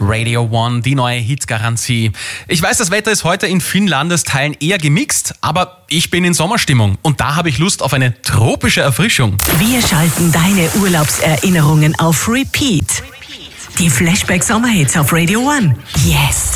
Radio One, die neue Hitgarantie. Ich weiß, das Wetter ist heute in vielen Landesteilen eher gemixt, aber ich bin in Sommerstimmung und da habe ich Lust auf eine tropische Erfrischung. Wir schalten deine Urlaubserinnerungen auf Repeat. Die Flashback Sommerhits auf Radio One. Yes!